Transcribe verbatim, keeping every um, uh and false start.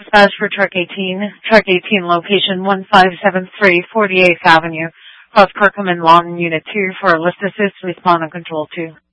dispatch for truck eighteen. Truck eighteen, location one five seven three forty-eighth Avenue, Cross Kirkham and Lawton, Unit two, for a lift assist, respond on control two.